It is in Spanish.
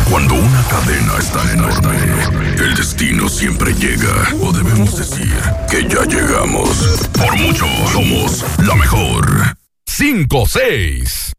Cuando una cadena es tan enorme, el destino siempre llega. O debemos decir que ya llegamos. Por mucho, somos la mejor. 5-6.